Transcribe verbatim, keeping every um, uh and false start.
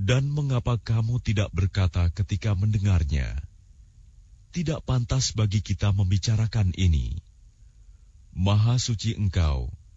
Dan mengapa kamu tidak berkata ketika mendengarnya, tidak pantas bagi kita membicarakan ini. Maha suci Engkau